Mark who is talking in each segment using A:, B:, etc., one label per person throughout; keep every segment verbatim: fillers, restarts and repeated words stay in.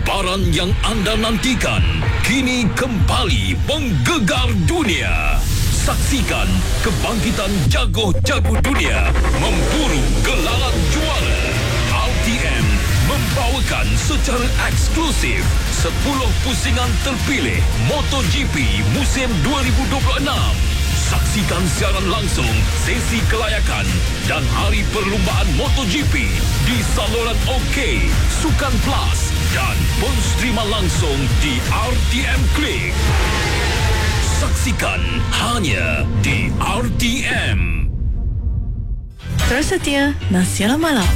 A: Siaran yang anda nantikan kini kembali mengggegar dunia. Saksikan kebangkitan jago-jago dunia memburu gelaran juara. R T M membawakan secara eksklusif sepuluh pusingan terpilih MotoGP musim dua ribu dua puluh enam. Saksikan siaran langsung sesi kelayakan dan hari perlumbaan MotoGP di saluran OK, Sukan Plus dan pun streama langsung di R T M Klik. Saksikan hanya di R T M.
B: Terus setia Nasional Malam.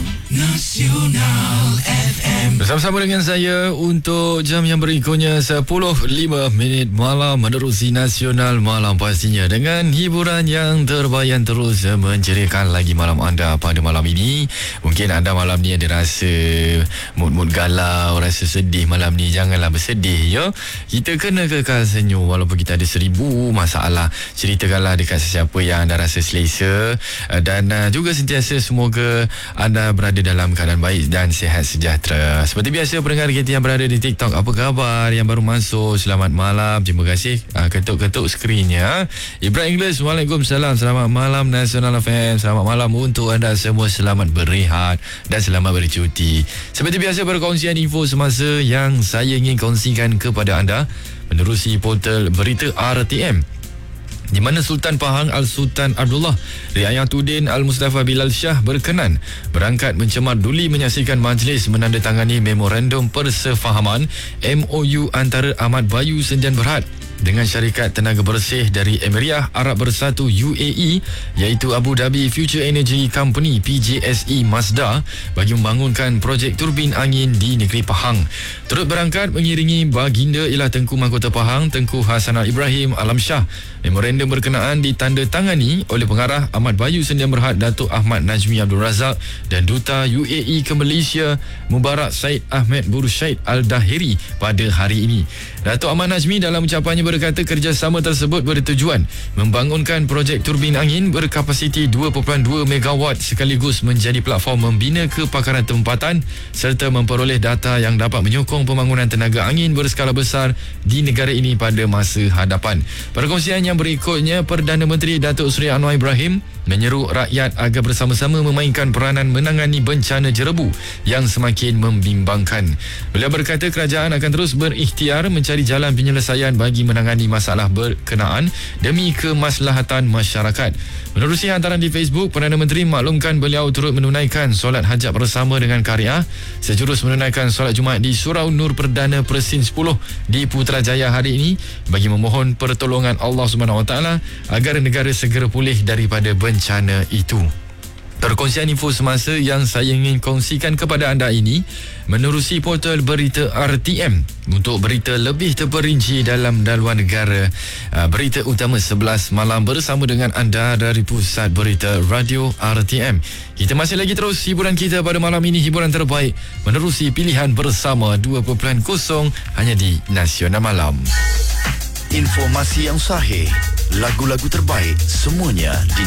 C: Nasional F M.
D: Bersama-sama dengan saya untuk jam yang berikutnya sepuluh lima minit malam menerusi Nasional Malam pastinya dengan hiburan yang terbaik yang terus menceriakan lagi malam anda pada malam ini. Mungkin anda malam ni ada rasa mood-mood galau, rasa sedih malam ni. Janganlah bersedih ya. Kita kena kekal senyum walaupun kita ada seribu masalah. Ceritakanlah dekat sesiapa yang anda rasa selesa dan juga sentiasa semoga anda berada dalam keadaan baik dan sihat sejahtera. Seperti biasa pendengar kita yang berada di TikTok, apa khabar? Yang baru masuk, selamat malam. Terima kasih uh, ketuk-ketuk skrinnya. Ibrahim Inglis, Waalaikumsalam. Selamat malam Nasional F M. Selamat malam untuk anda semua. Selamat berehat dan selamat bercuti. Seperti biasa perkongsian info semasa yang saya ingin kongsikan kepada anda menerusi portal berita R T M, di mana Sultan Pahang Al-Sultan Abdullah Riayatuddin Al-Mustafa Bilal Shah berkenan berangkat mencemar duli menyaksikan majlis menandatangani memorandum persefahaman M O U antara Ahmad Bayu Sdn Bhd dengan syarikat tenaga bersih dari Emiriah Arab Bersatu U A E iaitu Abu Dhabi Future Energy Company P J S E Masdar bagi membangunkan projek turbin angin di negeri Pahang. Turut berangkat mengiringi baginda ialah Tengku Mahkota Pahang Tengku Hasanal Ibrahim Alam Shah. Memorandum berkenaan ditandatangani oleh pengarah Ahmad Bayu Sdn Bhd Datuk Ahmad Najmi Abdul Razak dan Duta U A E ke Malaysia Mubarak Said Ahmed Bursyid Al-Dahiri pada hari ini. Datuk Ahmad Najmi dalam ucapannya berkata kerjasama tersebut bertujuan membangunkan projek turbin angin berkapasiti dua perpuluhan dua megawatt sekaligus menjadi platform membina kepakaran tempatan serta memperoleh data yang dapat menyokong pembangunan tenaga angin berskala besar di negara ini pada masa hadapan. Perkongsian yang berikutnya, Perdana Menteri Datuk Seri Anwar Ibrahim menyeru rakyat agar bersama-sama memainkan peranan menangani bencana jerebu yang semakin membimbangkan. Beliau berkata kerajaan akan terus berikhtiar mencari jalan penyelesaian bagi menangani masalah berkenaan demi kemaslahatan masyarakat. Menerusi hantaran di Facebook, Perdana Menteri maklumkan beliau turut menunaikan solat hajat bersama dengan karya sejurus menunaikan solat Jumaat di Surau Nur Perdana Presin sepuluh di Putrajaya hari ini bagi memohon pertolongan Allah Subhanahu Wa Taala agar negara segera pulih daripada bencana itu. Perkongsian info semasa yang saya ingin kongsikan kepada anda ini menerusi portal berita R T M. Untuk berita lebih terperinci dalam daluan negara, berita utama sebelas malam bersama dengan anda dari Pusat Berita Radio R T M. Kita masih lagi terus hiburan kita pada malam ini, hiburan terbaik menerusi pilihan bersama dua perpuluhan kosong hanya di Nasional Malam.
C: Informasi yang sahih, lagu-lagu terbaik, semuanya di